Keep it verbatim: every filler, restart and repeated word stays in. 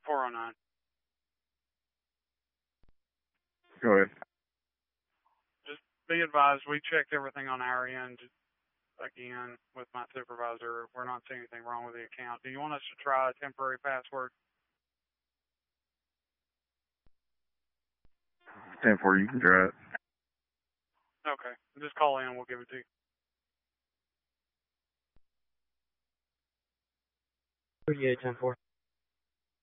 four oh nine. Go ahead. Just be advised, we checked everything on our end again with my supervisor. We're not seeing anything wrong with the account. Do you want us to try a temporary password? ten four, you can try it. Okay. Just call in, we'll give it to you. thirty-eight ten four.